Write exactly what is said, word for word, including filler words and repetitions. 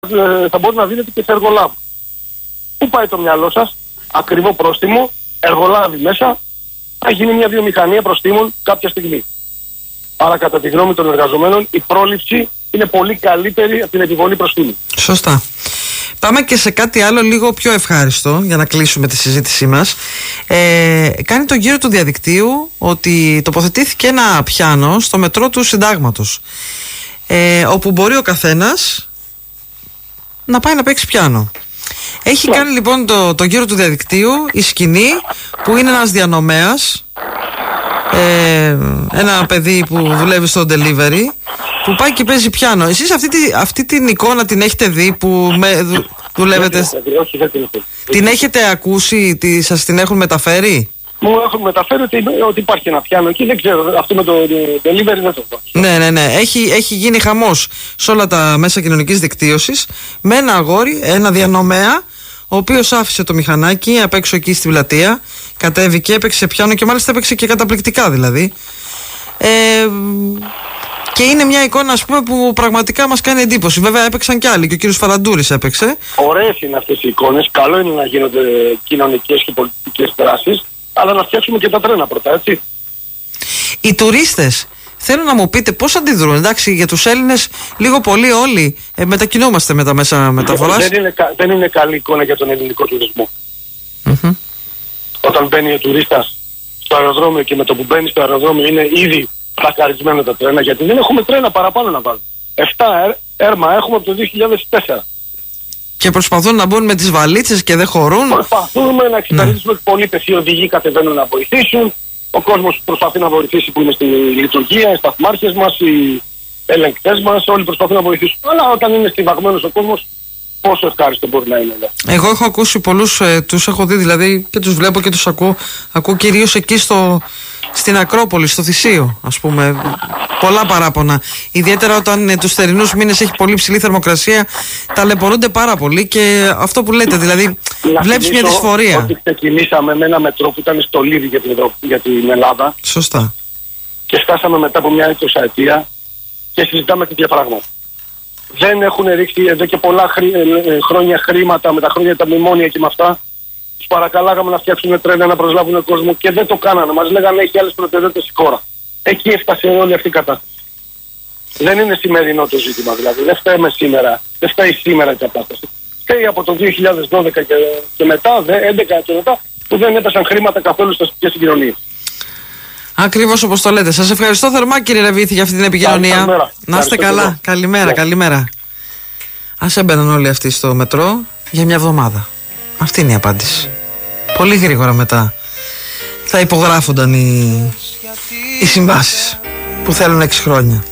θα μπορεί να δίνεται και σε εργολάβο. Πού πάει το μυαλό σας? Ακριβό πρόστιμο, εργολάβη μέσα, θα γίνει μια βιομηχανία προστίμων κάποια στιγμή. Άρα, κατά τη γνώμη των εργαζομένων, η πρόληψη είναι πολύ καλύτερη από την επιβολή προστίμου. Σωστά. Πάμε και σε κάτι άλλο λίγο πιο ευχάριστο για να κλείσουμε τη συζήτησή μας. Ε, κάνει τον γύρο του διαδικτύου ότι τοποθετήθηκε ένα πιάνο στο μετρό του Συντάγματος, ε, όπου μπορεί ο καθένας να πάει να παίξει πιάνο. Έχει yeah. κάνει λοιπόν το, το γύρο του διαδικτύου η σκηνή που είναι ένας διανομέας, ε, ένα παιδί που δουλεύει στο delivery, που πάει και παίζει πιάνο. Εσείς αυτή, τη, αυτή την εικόνα την έχετε δει που με, δου, δουλεύετε? Όχι, δεν την έχω. Την έχετε ακούσει, τη, σας την έχουν μεταφέρει? Μου έχουν μεταφέρει ότι, ότι υπάρχει ένα πιάνο εκεί, δεν ξέρω, αυτό με το delivery δεν το έχω. Ναι, ναι, ναι, έχει, έχει γίνει χαμός σε όλα τα μέσα κοινωνικής δικτύωσης με ένα αγόρι, ένα διανομέα, ο οποίος άφησε το μηχανάκι απ' έξω εκεί στη πλατεία, κατέβηκε, έπαιξε πιάνο και μάλιστα έπαιξε και καταπληκτικά δηλαδή. Ε, και είναι μια εικόνα, ας πούμε, που πραγματικά μας κάνει εντύπωση. Βέβαια έπαιξαν κι άλλοι και ο κύριος Φαραντούρης έπαιξε. Ωραίες είναι αυτές οι εικόνες, καλό είναι να γίνονται κοινωνικές και πολιτικές δράσεις, αλλά να φτιάξουμε και τα τρένα πρώτα, έτσι. Οι τουρίστες, θέλω να μου πείτε πώς αντιδρούν. Εντάξει, για τους Έλληνες λίγο πολύ όλοι ε, μετακινούμαστε με τα μέσα μεταφοράς. Δεν είναι, δεν είναι καλή εικόνα για τον ελληνικό τουρισμό. Mm-hmm. Όταν μπαίνει ο τουρίστας στο αεροδρόμιο και με το που μπαίνει στο αεροδρόμιο είναι ήδη πλακαρισμένα τα τρένα, γιατί δεν έχουμε τρένα παραπάνω να βάλουμε. Εφτά έρμα έχουμε από το δύο χιλιάδες τέσσερα. Και προσπαθούν να μπουν με τις βαλίτσες και δεν χωρούν. Προσπαθούμε να εξυπηρετήσουμε τους πολίτες. Οι οδηγοί κατεβαίνουν να βοηθήσουν. Ο κόσμος προσπαθεί να βοηθήσει που είναι στη λειτουργία, οι σταθμάρχες μας, οι ελεγκτές μας, όλοι προσπαθούν να βοηθήσουν. Αλλά όταν είναι στιβαγμένος ο κόσμος, πόσο ευχάριστο μπορεί να είναι. Εγώ έχω ακούσει πολλούς, ε, τους έχω δει δηλαδή και τους βλέπω και τους ακούω. Ακούω κυρίως εκεί στο, στην Ακρόπολη, στο Θησίο, ας πούμε. Πολλά παράπονα. Ιδιαίτερα όταν ε, τους θερινούς μήνες έχει πολύ ψηλή θερμοκρασία, ταλαιπωρούνται πάρα πολύ και αυτό που λέτε, δηλαδή βλέπεις μια δυσφορία. Ότι ξεκινήσαμε με ένα μετρό που ήταν στο Λίδι για την, για την Ελλάδα. Σωστά. Και φτάσαμε μετά από μια εικοσαετία και συζητάμε τέτοια πράγματα. Δεν έχουν ρίξει εδώ και πολλά χρή, χρόνια χρήματα με τα χρόνια τα μνημόνια και με αυτά. Τους παρακαλάγαμε να φτιάξουν τρένα, να προσλάβουν κόσμο και δεν το κάνανε. Μας λέγανε έχει άλλες προτεραιότητες η χώρα. Εκεί έφτασε όλη αυτή η κατάσταση. Δεν είναι σημερινό το ζήτημα δηλαδή. Δεν φταίμε σήμερα. Δεν φταίει σήμερα η κατάσταση. Φταίει από το δύο χιλιάδες δώδεκα και, και μετά, έντεκα και μετά, που δεν έπεσαν χρήματα καθόλου στις αστικές συγκοινωνίες. Ακριβώς όπως το λέτε. Σας ευχαριστώ θερμά, κύριε Ρεβίθη, για αυτή την επικοινωνία. Καλημέρα. Να είστε καλά. Εδώ. Καλημέρα, yeah. καλημέρα. Ας έμπαιναν όλοι αυτοί στο μετρό για μια εβδομάδα. Αυτή είναι η απάντηση. Πολύ γρήγορα μετά θα υπογράφονταν οι, οι συμβάσεις που θέλουν έξι χρόνια.